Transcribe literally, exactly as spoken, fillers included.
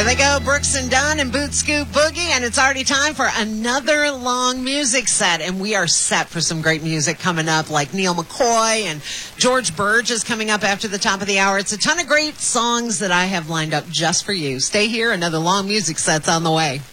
There they go, Brooks and Dunn and Boot Scoop Boogie, and it's already time for another long music set, and we are set for some great music coming up, like Neil McCoy and George Burge is coming up after the top of the hour. It's a ton of great songs that I have lined up just for you. Stay here, another long music set's on the way.